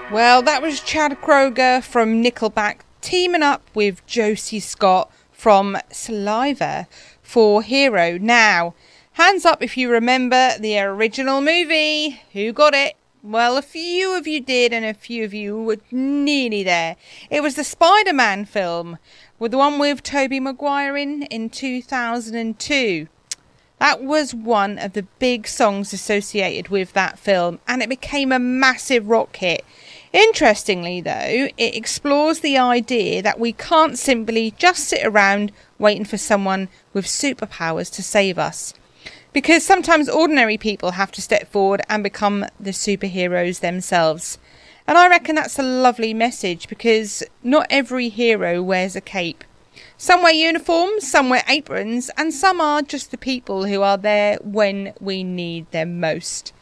Well, that was Chad Kroeger from Nickelback teaming up with Josie Scott from Saliva for Hero. Now, hands up if you remember the original movie. Who got it? Well, a few of you did and a few of you were nearly there. It was the Spider-Man film, with the one with Tobey Maguire in 2002. That was one of the big songs associated with that film, and it became a massive rock hit. Interestingly, though, it explores the idea that we can't simply just sit around waiting for someone with superpowers to save us. Because sometimes ordinary people have to step forward and become the superheroes themselves. And I reckon that's a lovely message, because not every hero wears a cape. Some wear uniforms, some wear aprons, and some are just the people who are there when we need them most.